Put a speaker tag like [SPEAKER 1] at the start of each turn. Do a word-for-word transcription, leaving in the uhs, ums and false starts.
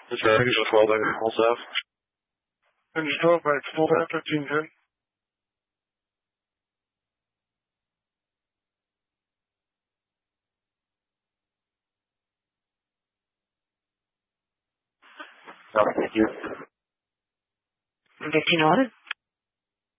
[SPEAKER 1] Sorry, I just twelve there, also.
[SPEAKER 2] And just twelve back, full back, fifteen ten.
[SPEAKER 1] No, thank you.
[SPEAKER 3] fifteen ordered.